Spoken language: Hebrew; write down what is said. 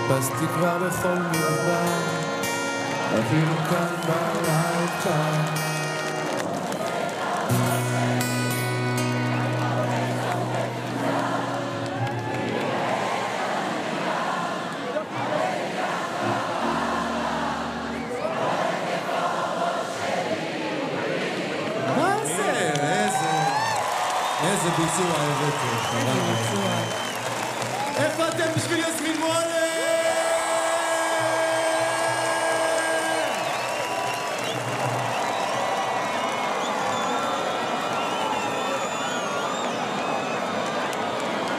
חיפשתי כבר בכל מדבר, אפילו כאן בלילה קר. איזה ביצוע הבאתי. איפה אתם בשביל יסמין